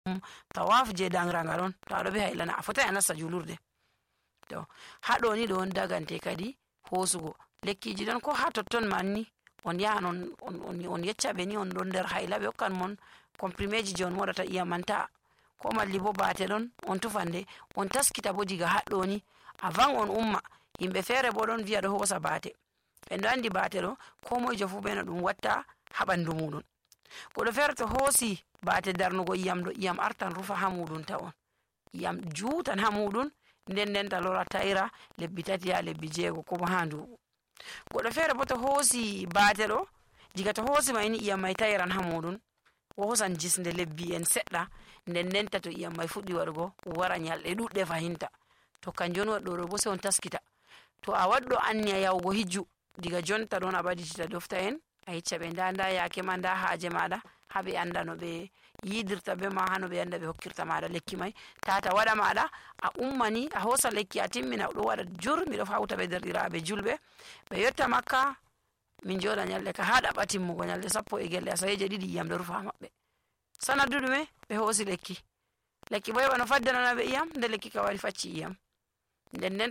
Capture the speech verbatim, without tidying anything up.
tawaf je dangranga ɗon to aɗo be hailana a fotai a nasta julurde. To haɗo ni ɗon dagante kadi hosugo lekkiji ɗon ko ha totton manni on yahan on on on yecca ɓe ni on ɗon nder haila ɓe hokkan mon comprimeji je on moɗata iyam manta ko malli bo bate ɗon on tufande on taskita bo diga haɗɗo ni avant on umma. Yimɓe feere bo ɗon wiya ɗo hosa bate, en ɗo andi bate ɗo ko moijo fu ɓe no ɗum watta ha ɓandu muɗum. Goɗɗo feere to hosi bate darnugo iyam ɗo iyam artan rufa ha muɗum ta on iyam juutan ha muɗum nden nden ta lora taira lebbi tati ha lebbi jeego ko bo ha nduɓu. Goɗɗo feere bo to hosi bate ɗo diga to hosi mai ni iyam mai tairan ha muɗum o hosan jisnde lebbi en seɗɗa nden nden ta to iyam mai fuɗɗi waɗugo wara nyalɗe ɗuɗɗe fahinta. To kanjum on waɗɗo ɗo bo sai on taskita. To a waɗɗo anniya yahugo hijju diga jonta ɗon a ɓaditita dofta en a yecca ɓe nda nda yake ma nda haaje maɗa ha ɓe anda no ɓe yidirta be ma, hano ɓe anda ɓe hokkirta maɗa lekki mai tata waɗa maɗa a ummani a hosa lekki a timmina ɗo waɗa jur miɗo hawta ɓe derɗiraɓe julɓe ɓe yotta makka min joɗa nyalɗe ka ha ɗaɓa timmugo nyalɗe sappo e gelle asaweje ɗiɗi iyam ɗo rufa maɓɓe sanaddu ɗume ɓe hosi lekki lekki bo heɓa no faddanana ɓe iyam nde lekki ka wari facci iyam nden nden